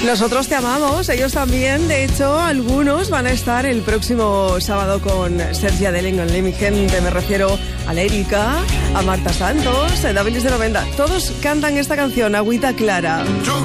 Nosotros te amamos, ellos también. De hecho, algunos van a estar el próximo sábado con Sergi Adele en Mi Gente. Me refiero a Lérica, a Marta Santos, a Davies de 90. Todos cantan esta canción, Agüita Clara.